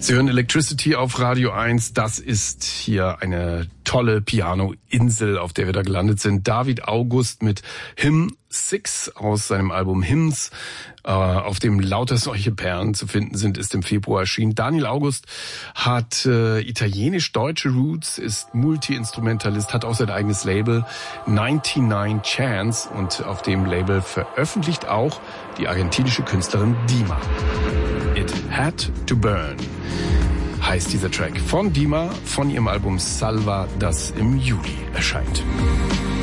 Sie hören Electricity auf Radio 1. Das ist hier eine tolle Piano-Insel, auf der wir da gelandet sind. David August mit Hymn 6 aus seinem Album Hymns, auf dem lauter solche Perlen zu finden sind, ist im Februar erschienen. Daniel August hat italienisch-deutsche Roots, ist Multi-Instrumentalist, hat auch sein eigenes Label 99 Chance und auf dem Label veröffentlicht auch die argentinische Künstlerin Dima. It Had to Burn heißt dieser Track von Dima, von ihrem Album Salva, das im Juli erscheint.